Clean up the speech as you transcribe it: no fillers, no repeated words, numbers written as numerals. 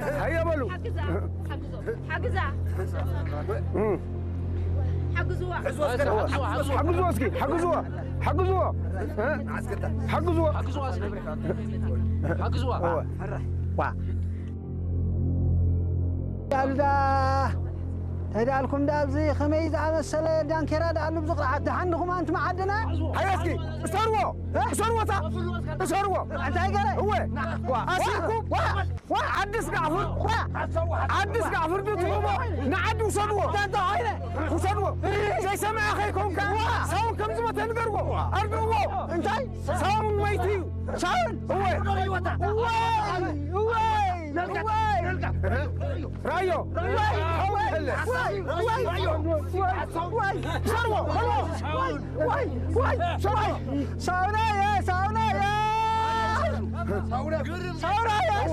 هيا بلو حجزوا هذا لكم دابزي خميس على السلة دانكرا دالو بزقر عد عندكم أنت ما عدنا هياسكي سروا أنت هيقرأ هو أسيكم عدس قعفر تطلبوا نعد وصنوا أنت هاي وصنوا زي سمع أخيكم كان ساون كم زمان تنقروا أرجعوا أنت ساون ميتي ساون هو رايو ساونا